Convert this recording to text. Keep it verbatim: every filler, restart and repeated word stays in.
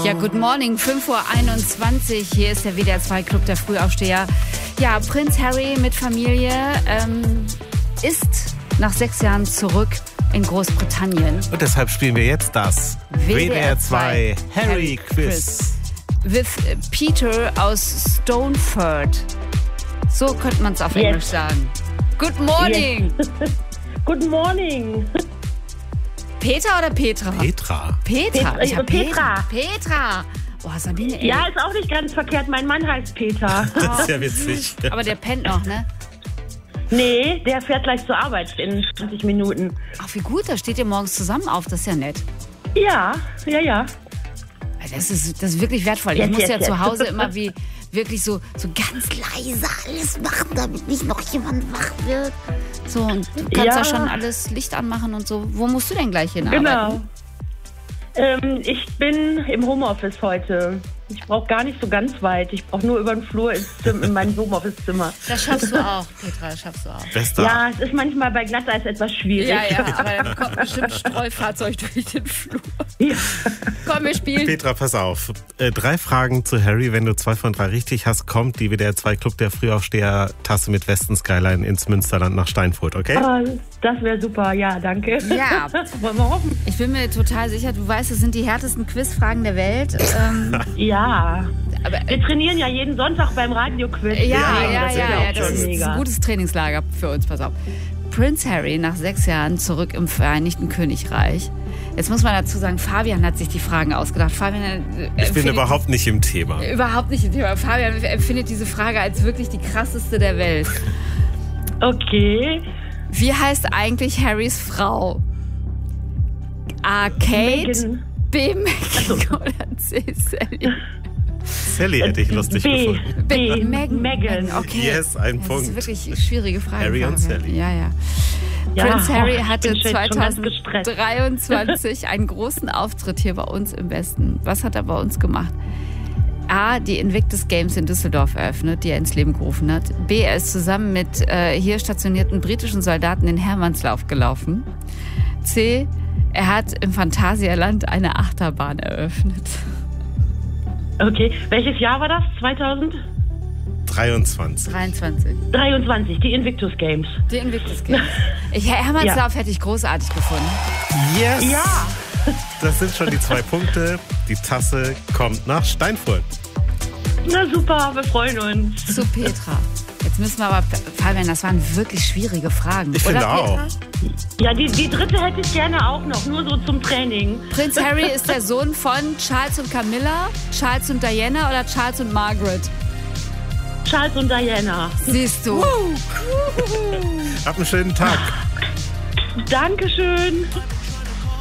Ja, good morning, fünf Uhr einundzwanzig. Hier ist der W D R zwei Club der Frühaufsteher. Ja, Prinz Harry mit Familie ähm, ist nach sechs Jahren zurück in Großbritannien. Und deshalb spielen wir jetzt das W D R zwei Harry Quiz. With Peter aus Stoneford. So könnte man es auf Yes. Englisch sagen. Good morning. Yes. Good morning. Peter oder Petra? Petra. Petra. Petra. Ich hab Petra. Petra. Oh, Sabine, ey. Ja, ist auch nicht ganz verkehrt. Mein Mann heißt Peter. Das ist ja witzig. Aber der pennt noch, ne? Nee, der fährt gleich zur Arbeit in zwanzig Minuten. Ach, wie gut, da steht ihr morgens zusammen auf. Das ist ja nett. Ja, ja, ja. Das ist, das ist wirklich wertvoll. Ich Jetzt, muss jetzt, ja jetzt. zu Hause immer wie wirklich so, so ganz leise alles machen, damit nicht noch jemand wach wird. So, und du kannst ja, Ja. schon alles Licht anmachen und so. Wo musst du denn gleich hin Genau. arbeiten? Ähm, ich bin im Homeoffice heute. Ich brauche gar nicht so ganz weit. Ich brauche nur über den Flur ins Zimmer, in mein Homeoffice-Zimmer. Das schaffst du auch, Petra, das schaffst du auch. Bester. Ja, es ist manchmal bei Glatteis etwas schwierig. Ja, ja, aber da kommt bestimmt ein Streufahrzeug durch den Flur. Ja. Komm, wir spielen. Petra, pass auf. Äh, drei Fragen zu Harry. Wenn du zwei von drei richtig hast, kommt die W D R zwei Club der Frühaufsteher Tasse mit Westen Skyline ins Münsterland nach Steinfurt, okay? Ah, das wäre super. Ja, danke. Ja, Wollen wir hoffen? ich bin mir total sicher, du weißt, es sind die härtesten Quizfragen der Welt. Ähm, Ja. aber Wir trainieren ja jeden Sonntag beim Radio-Quiz. Ja, ja, Deswegen, ja, das ist ja, auch ja, das schon ist ein mega. gutes Trainingslager für uns, pass auf. Prinz Harry nach sechs Jahren zurück im Vereinigten Königreich. Jetzt muss man dazu sagen, Fabian hat sich die Fragen ausgedacht. Fabian äh, Ich bin empfindet- überhaupt nicht im Thema. überhaupt nicht im Thema. Fabian empfindet diese Frage als wirklich die krasseste der Welt. Okay. Wie heißt eigentlich Harrys Frau? A. Kate, Meghan. B. Meghan oder C. Sally? Sally hätte ich lustig B. gefunden. B. Megan. Megan. Okay. Yes, ein das Punkt. ist wirklich eine schwierige Frage. Harry und Fabian. Sally. Ja, ja. Ja, Prinz Harry oh, ich hatte bin schon ganz gestresst. zweitausenddreiundzwanzig einen großen Auftritt hier bei uns im Westen. Was hat er bei uns gemacht? A, die Invictus Games in Düsseldorf eröffnet, die er ins Leben gerufen hat. B, er ist zusammen mit äh, hier stationierten britischen Soldaten den Hermannslauf gelaufen. C, er hat im Phantasialand eine Achterbahn eröffnet. Okay. Welches Jahr war das? zweitausenddreiundzwanzig. dreiundzwanzig. dreiundzwanzig. Die Invictus Games. Die Invictus Games. Ich, Hermannslauf hätte ich großartig gefunden. Yes! Ja. Das sind schon die zwei Punkte. Die Tasse kommt nach Steinfurt. Na super, wir freuen uns. Zu Petra. Jetzt müssen wir aber, Fabian, das waren wirklich schwierige Fragen. Ich Oder, finde auch. Petra? Ja, die, die dritte hätte ich gerne auch noch, nur so zum Training. Prinz Harry ist der Sohn von Charles und Camilla, Charles und Diana oder Charles und Margaret? Charles und Diana. Siehst du. Hab einen schönen Tag. Dankeschön.